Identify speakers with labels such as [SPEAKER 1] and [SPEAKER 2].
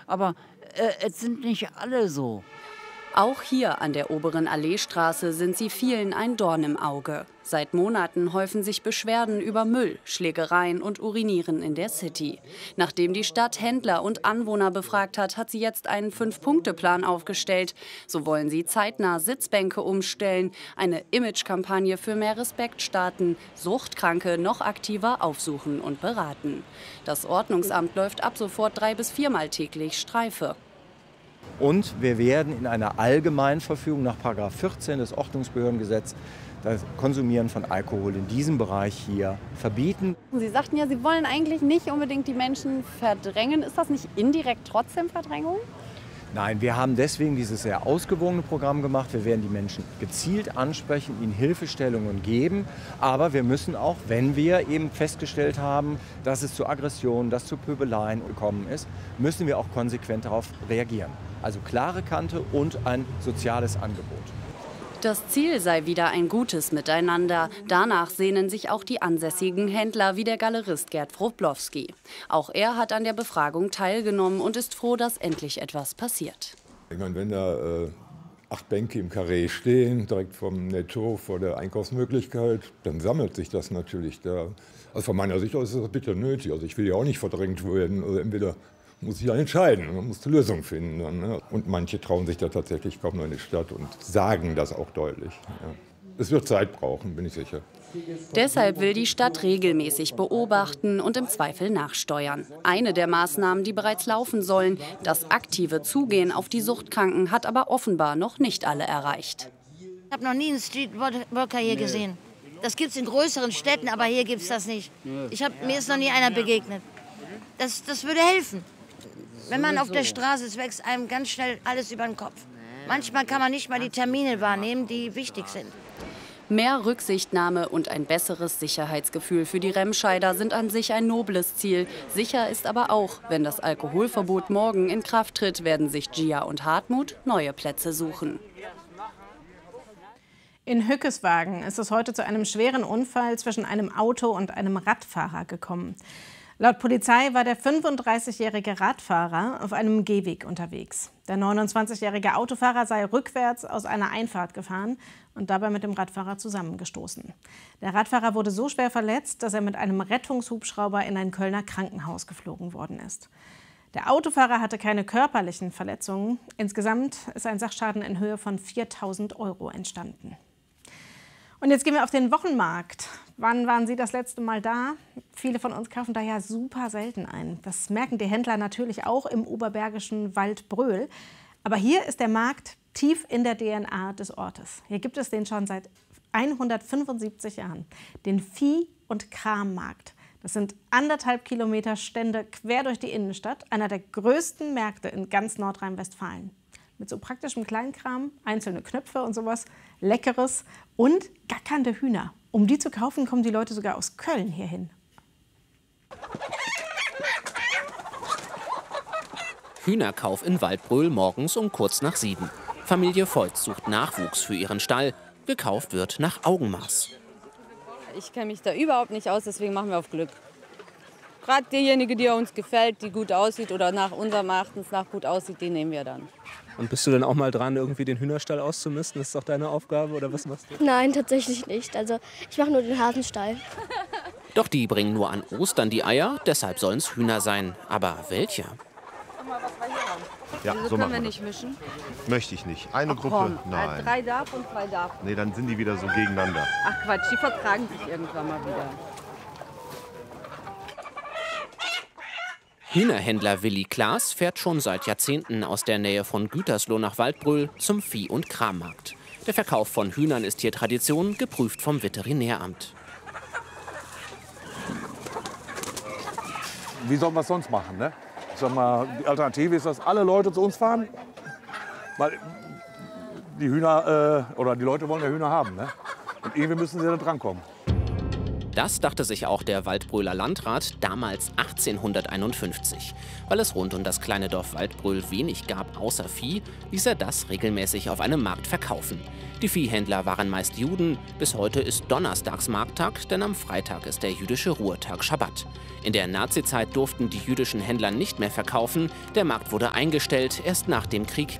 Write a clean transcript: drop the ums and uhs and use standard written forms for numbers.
[SPEAKER 1] Aber es sind nicht alle so.
[SPEAKER 2] Auch hier an der oberen Alleestraße sind sie vielen ein Dorn im Auge. Seit Monaten häufen sich Beschwerden über Müll, Schlägereien und Urinieren in der City. Nachdem die Stadt Händler und Anwohner befragt hat, hat sie jetzt einen 5-Punkte-Plan aufgestellt. So wollen sie zeitnah Sitzbänke umstellen, eine Imagekampagne für mehr Respekt starten, Suchtkranke noch aktiver aufsuchen und beraten. Das Ordnungsamt läuft ab sofort 3- bis 4-mal täglich Streife.
[SPEAKER 3] Und wir werden in einer Allgemeinverfügung nach § 14 des Ordnungsbehördengesetzes das Konsumieren von Alkohol in diesem Bereich hier verbieten.
[SPEAKER 4] Sie sagten ja, Sie wollen eigentlich nicht unbedingt die Menschen verdrängen. Ist das nicht indirekt trotzdem Verdrängung?
[SPEAKER 3] Nein, wir haben deswegen dieses sehr ausgewogene Programm gemacht. Wir werden die Menschen gezielt ansprechen, ihnen Hilfestellungen geben. Aber wir müssen auch, wenn wir eben festgestellt haben, dass es zu Aggressionen, dass zu Pöbeleien gekommen ist, müssen wir auch konsequent darauf reagieren. Also klare Kante und ein soziales Angebot.
[SPEAKER 2] Das Ziel sei wieder ein gutes Miteinander. Danach sehnen sich auch die ansässigen Händler wie der Galerist Gerd Wroblowski. Auch er hat an der Befragung teilgenommen und ist froh, dass endlich etwas passiert.
[SPEAKER 5] Ich meine, wenn da 8 Bänke im Carré stehen, direkt vom Netto vor der Einkaufsmöglichkeit, dann sammelt sich das natürlich da. Also von meiner Sicht aus ist das bitter nötig. Also ich will ja auch nicht verdrängt werden. Also entweder muss ich ja entscheiden, man muss eine Lösung finden. Dann, ne? Und manche trauen sich da tatsächlich kaum noch in die Stadt und sagen das auch deutlich. Ja. Es wird Zeit brauchen, bin ich sicher.
[SPEAKER 2] Deshalb will die Stadt regelmäßig beobachten und im Zweifel nachsteuern. Eine der Maßnahmen, die bereits laufen sollen, das aktive Zugehen auf die Suchtkranken, hat aber offenbar noch nicht alle erreicht.
[SPEAKER 6] Ich habe noch nie einen Streetworker hier gesehen. Das gibt es in größeren Städten, aber hier gibt es das nicht. Mir ist noch nie einer begegnet. Das würde helfen. Wenn man auf der Straße ist, wächst einem ganz schnell alles über den Kopf. Manchmal kann man nicht mal die Termine wahrnehmen, die wichtig sind.
[SPEAKER 2] Mehr Rücksichtnahme und ein besseres Sicherheitsgefühl für die Remscheider sind an sich ein nobles Ziel. Sicher ist aber auch, wenn das Alkoholverbot morgen in Kraft tritt, werden sich Gia und Hartmut neue Plätze suchen.
[SPEAKER 7] In Hückeswagen ist es heute zu einem schweren Unfall zwischen einem Auto und einem Radfahrer gekommen. Laut Polizei war der 35-jährige Radfahrer auf einem Gehweg unterwegs. Der 29-jährige Autofahrer sei rückwärts aus einer Einfahrt gefahren und dabei mit dem Radfahrer zusammengestoßen. Der Radfahrer wurde so schwer verletzt, dass er mit einem Rettungshubschrauber in ein Kölner Krankenhaus geflogen worden ist. Der Autofahrer hatte keine körperlichen Verletzungen. Insgesamt ist ein Sachschaden in Höhe von 4.000 € entstanden. Und jetzt gehen wir auf den Wochenmarkt. Wann waren Sie das letzte Mal da? Viele von uns kaufen da ja super selten ein. Das merken die Händler natürlich auch im oberbergischen Waldbröl. Aber hier ist der Markt tief in der DNA des Ortes. Hier gibt es den schon seit 175 Jahren. Den Vieh- und Krammarkt. Das sind 1,5 Kilometer Stände quer durch die Innenstadt. Einer der größten Märkte in ganz Nordrhein-Westfalen. Mit so praktischem Kleinkram, einzelne Knöpfe und sowas, Leckeres und gackernde Hühner. Um die zu kaufen, kommen die Leute sogar aus Köln hierhin.
[SPEAKER 8] Hühnerkauf in Waldbröl morgens um kurz nach 7. Familie Volz sucht Nachwuchs für ihren Stall. Gekauft wird nach Augenmaß.
[SPEAKER 4] Ich kenne mich da überhaupt nicht aus, deswegen machen wir auf Glück. Gerade diejenige, die uns gefällt, die gut aussieht oder nach unserem Erachtens nach gut aussieht, die nehmen wir dann.
[SPEAKER 9] Und bist du denn auch mal dran, irgendwie den Hühnerstall auszumisten? Das ist doch deine Aufgabe oder was machst du?
[SPEAKER 10] Nein, tatsächlich nicht. Also ich mache nur den Hasenstall.
[SPEAKER 8] Doch die bringen nur an Ostern die Eier, deshalb sollen es Hühner sein. Aber welche?
[SPEAKER 11] Ja, so
[SPEAKER 4] können
[SPEAKER 11] machen
[SPEAKER 4] wir
[SPEAKER 11] wir
[SPEAKER 4] nicht mischen.
[SPEAKER 11] Möchte ich nicht. Eine Gruppe?
[SPEAKER 4] Komm,
[SPEAKER 11] Nein.
[SPEAKER 4] 3 darf und 2 darf.
[SPEAKER 11] Nee, dann sind die wieder so gegeneinander.
[SPEAKER 4] Ach Quatsch, die vertragen sich irgendwann mal wieder.
[SPEAKER 8] Hühnerhändler Willi Klaas fährt schon seit Jahrzehnten aus der Nähe von Gütersloh nach Waldbröl zum Vieh- und Krammarkt. Der Verkauf von Hühnern ist hier Tradition, geprüft vom Veterinäramt.
[SPEAKER 12] Wie sollen wir es sonst machen, ne? Ich sag mal, die Alternative ist, dass alle Leute zu uns fahren, weil die Hühner oder die Leute wollen ja Hühner haben, ne? Und irgendwie müssen sie da drankommen.
[SPEAKER 8] Das dachte sich auch der Waldbröler Landrat damals 1851. Weil es rund um das kleine Dorf Waldbröl wenig gab außer Vieh, ließ er das regelmäßig auf einem Markt verkaufen. Die Viehhändler waren meist Juden. Bis heute ist donnerstags Markttag, denn am Freitag ist der jüdische Ruhetag Schabbat. In der Nazizeit durften die jüdischen Händler nicht mehr verkaufen. Der Markt wurde eingestellt. Erst nach dem Krieg